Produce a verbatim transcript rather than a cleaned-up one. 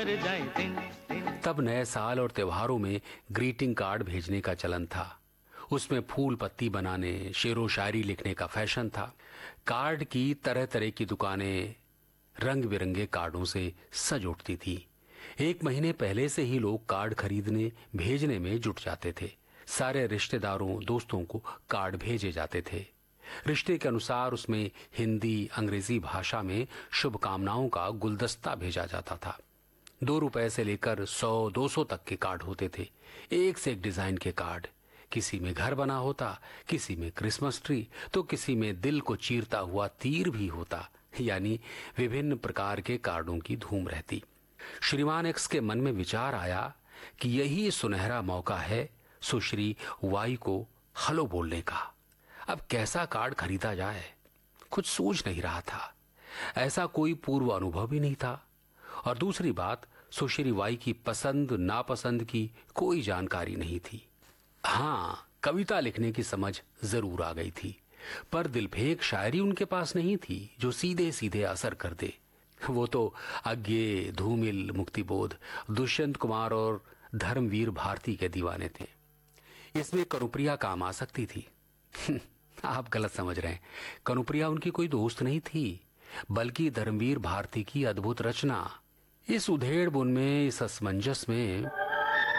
कर जाए tin tin. तब नए साल और त्योहारों में ग्रीटिंग कार्ड भेजने का चलन था। उसमें फूल पत्ती बनाने, शेरो शायरी लिखने का फैशन था। कार्ड की तरह तरह की दुकानें रंग बिरंगे कार्डों से सज उठती थी। एक महीने पहले से ही लोग कार्ड खरीदने भेजने में जुट जाते थे। सारे रिश्तेदारों दोस्तों को कार्ड भेजे जाते थे। रिश्ते के अनुसार उसमें हिंदी अंग्रेजी भाषा में शुभकामनाओं का गुलदस्ता भेजा जाता था। दो रुपए से लेकर सौ दो सौ तक के कार्ड होते थे। एक से एक डिजाइन के कार्ड। किसी में घर बना होता, किसी में क्रिसमस ट्री, तो किसी में दिल को चीरता हुआ तीर भी होता। यानी विभिन्न प्रकार के कार्डों की धूम रहती। श्रीमान एक्स के मन में विचार आया कि यही सुनहरा मौका है सुश्री वाई को हेलो बोलने का। अब कैसा कार्ड खरीदा जाए, कुछ सूझ नहीं रहा था। ऐसा कोई पूर्व अनुभव भी नहीं था। और दूसरी बात, सुश्री वाई की पसंद नापसंद की कोई जानकारी नहीं थी। हाँ, कविता लिखने की समझ जरूर आ गई थी, पर दिलफेक शायरी उनके पास नहीं थी जो सीधे सीधे असर कर दे। वो तो अज्ञे, धूमिल, मुक्तिबोध, दुष्यंत कुमार और धर्मवीर भारती के दीवाने थे। इसमें कनुप्रिया काम आ सकती थी। आप गलत समझ रहे हैं। कनुप्रिया उनकी कोई दोस्त नहीं थी, बल्कि धर्मवीर भारती की अद्भुत रचना। इस उधेड़ बुन में, इस असमंजस में